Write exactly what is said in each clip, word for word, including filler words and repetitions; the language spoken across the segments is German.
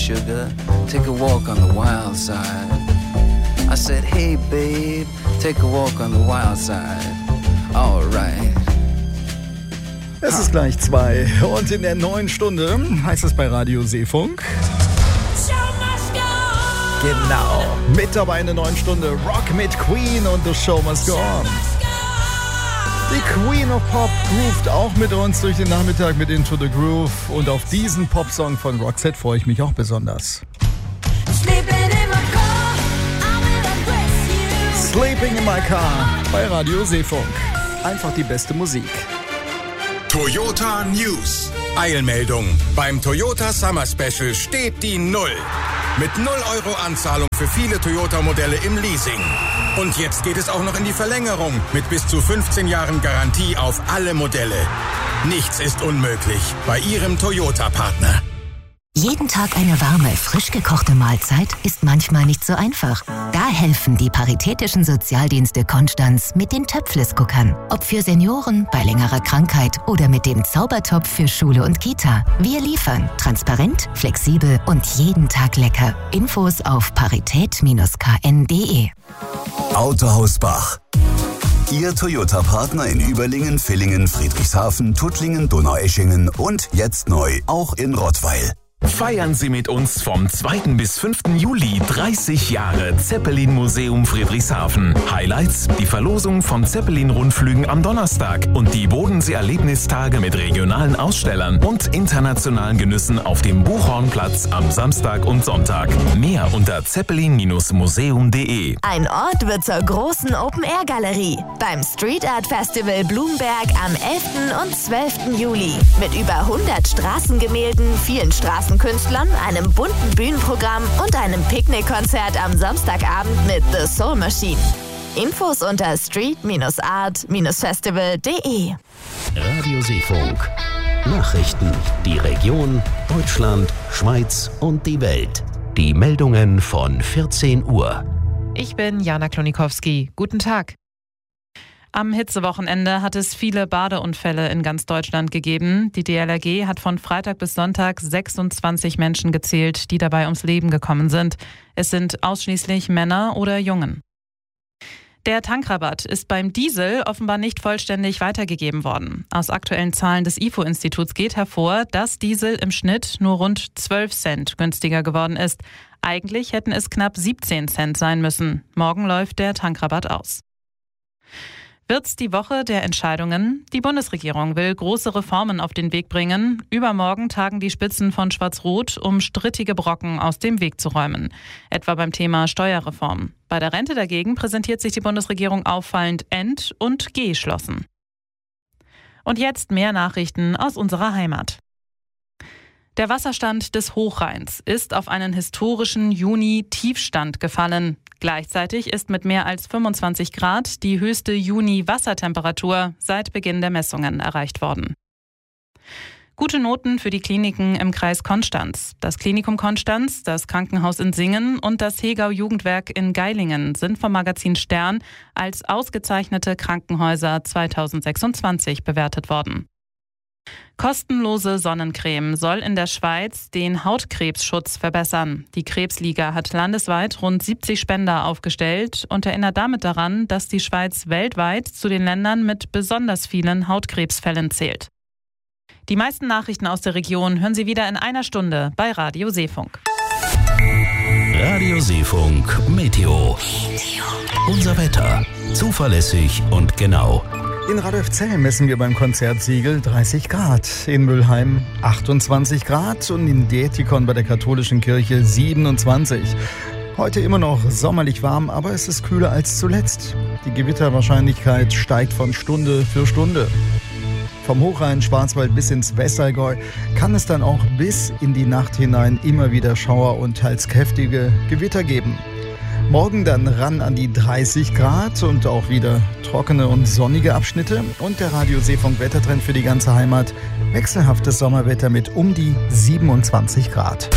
sugar, take a walk on the wild side. I said, hey babe, take a walk on the wild side. Alright. Es ist gleich zwei und in der neuen Stunde heißt es bei Radio Seefunk. Genau, mit dabei in der neuen Stunde Rock mit Queen und The Show Must Go On. Die Queen of Pop groovt auch mit uns durch den Nachmittag mit Into the Groove und auf diesen Popsong von Roxette freue ich mich auch besonders. Sleeping in my car bei Radio Seefunk. Einfach die beste Musik. Toyota News. Eilmeldung. Beim Toyota Summer Special steht die Null. Mit null Euro Anzahlung für viele Toyota-Modelle im Leasing. Und jetzt geht es auch noch in die Verlängerung mit bis zu fünfzehn Jahren Garantie auf alle Modelle. Nichts ist unmöglich bei Ihrem Toyota-Partner. Jeden Tag eine warme, frisch gekochte Mahlzeit ist manchmal nicht so einfach. Da helfen die Paritätischen Sozialdienste Konstanz mit den Töpfles-Cookern. Ob für Senioren, bei längerer Krankheit oder mit dem Zaubertopf für Schule und Kita. Wir liefern transparent, flexibel und jeden Tag lecker. Infos auf parität Bindestrich k n punkt d e. Autohaus Bach. Ihr Toyota-Partner in Überlingen, Villingen, Friedrichshafen, Tuttlingen, Donaueschingen und jetzt neu auch in Rottweil. Feiern Sie mit uns vom zweiten bis fünften Juli dreißig Jahre Zeppelin-Museum Friedrichshafen. Highlights: die Verlosung von Zeppelin-Rundflügen am Donnerstag und die Bodensee-Erlebnistage mit regionalen Ausstellern und internationalen Genüssen auf dem Buchhornplatz am Samstag und Sonntag. Mehr unter zeppelin museum punkt d e. Ein Ort wird zur großen Open-Air-Galerie beim Street Art Festival Blumberg am elften und zwölften Juli. Mit über hundert Straßengemälden, vielen Straßen Künstlern, einem bunten Bühnenprogramm und einem Picknickkonzert am Samstagabend mit The Soul Machine. Infos unter street art festival punkt d e. Radio Seefunk. Nachrichten, die Region, Deutschland, Schweiz und die Welt. Die Meldungen von vierzehn Uhr. Ich bin Jana Klonikowski. Guten Tag. Am Hitzewochenende hat es viele Badeunfälle in ganz Deutschland gegeben. Die D L R G hat von Freitag bis Sonntag sechsundzwanzig Menschen gezählt, die dabei ums Leben gekommen sind. Es sind ausschließlich Männer oder Jungen. Der Tankrabatt ist beim Diesel offenbar nicht vollständig weitergegeben worden. Aus aktuellen Zahlen des I F O-Instituts geht hervor, dass Diesel im Schnitt nur rund zwölf Cent günstiger geworden ist. Eigentlich hätten es knapp siebzehn Cent sein müssen. Morgen läuft der Tankrabatt aus. Wird's die Woche der Entscheidungen? Die Bundesregierung will große Reformen auf den Weg bringen. Übermorgen tagen die Spitzen von Schwarz-Rot, um strittige Brocken aus dem Weg zu räumen. Etwa beim Thema Steuerreform. Bei der Rente dagegen präsentiert sich die Bundesregierung auffallend ent- und geschlossen. Und jetzt mehr Nachrichten aus unserer Heimat. Der Wasserstand des Hochrheins ist auf einen historischen Juni-Tiefstand gefallen. Gleichzeitig ist mit mehr als fünfundzwanzig Grad die höchste Juni-Wassertemperatur seit Beginn der Messungen erreicht worden. Gute Noten für die Kliniken im Kreis Konstanz. Das Klinikum Konstanz, das Krankenhaus in Singen und das Hegau-Jugendwerk in Geilingen sind vom Magazin Stern als ausgezeichnete Krankenhäuser zweitausendsechsundzwanzig bewertet worden. Kostenlose Sonnencreme soll in der Schweiz den Hautkrebsschutz verbessern. Die Krebsliga hat landesweit rund siebzig Spender aufgestellt und erinnert damit daran, dass die Schweiz weltweit zu den Ländern mit besonders vielen Hautkrebsfällen zählt. Die meisten Nachrichten aus der Region hören Sie wieder in einer Stunde bei Radio Seefunk. Radio Seefunk Meteo. Unser Wetter. Zuverlässig und genau. In Radolfzell messen wir beim Konzertsiegel dreißig Grad, in Mülheim achtundzwanzig Grad und in Dietikon bei der katholischen Kirche siebenundzwanzig. Heute immer noch sommerlich warm, aber es ist kühler als zuletzt. Die Gewitterwahrscheinlichkeit steigt von Stunde für Stunde. Vom Hochrhein, Schwarzwald bis ins Westallgäu kann es dann auch bis in die Nacht hinein immer wieder Schauer und teils kräftige Gewitter geben. Morgen dann ran an die dreißig Grad und auch wieder trockene und sonnige Abschnitte. Und der Radio Seefunk Wettertrend für die ganze Heimat. Wechselhaftes Sommerwetter mit um die siebenundzwanzig Grad.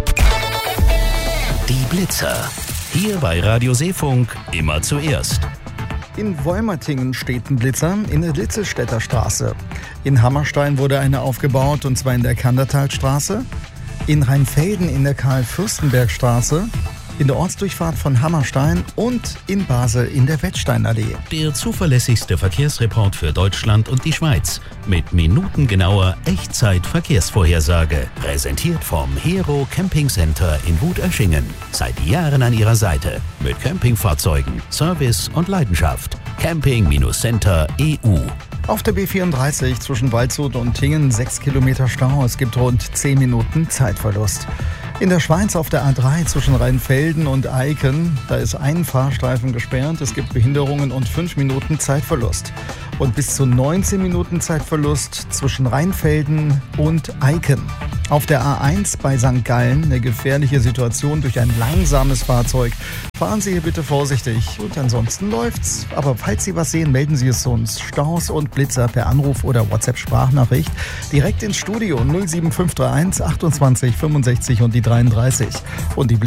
Die Blitzer. Hier bei Radio Seefunk immer zuerst. In Wolmertingen steht ein Blitzer in der Litzelstädter Straße. In Hammerstein wurde eine aufgebaut, und zwar in der Kandertalstraße. in Rheinfelden in der Karl-Fürstenberg-Straße, in der Ortsdurchfahrt von Hammerstein und in Basel in der Wettsteinallee. Der zuverlässigste Verkehrsreport für Deutschland und die Schweiz mit minutengenauer Echtzeit-Verkehrsvorhersage. Präsentiert vom Hero Camping Center in Wutöschingen. Seit Jahren an Ihrer Seite mit Campingfahrzeugen, Service und Leidenschaft. Camping Center Punkt E U. Auf der B vierunddreißig zwischen Waldshut und Tingen sechs Kilometer Stau. Es gibt rund zehn Minuten Zeitverlust. In der Schweiz auf der A drei zwischen Rheinfelden und Eiken, da ist ein Fahrstreifen gesperrt. Es gibt Behinderungen und fünf Minuten Zeitverlust. Und bis zu neunzehn Minuten Zeitverlust zwischen Rheinfelden und Eiken. Auf der A eins bei Sankt Gallen eine gefährliche Situation durch ein langsames Fahrzeug. Fahren Sie hier bitte vorsichtig und ansonsten läuft's. Aber falls Sie was sehen, melden Sie es uns. Staus und Blitzer per Anruf oder WhatsApp-Sprachnachricht direkt ins Studio null sieben fünf drei eins achtundzwanzig fünfundsechzig und die dreiunddreißig. Und die